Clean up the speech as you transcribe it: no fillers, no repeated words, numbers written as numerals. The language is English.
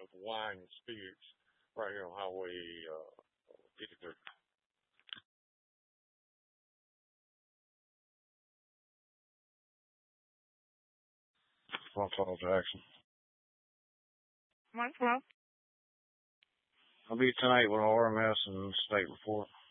of wine and spirits right here on Highway 53. One call Jackson. What's wrong? I'll be tonight with RMS and state report.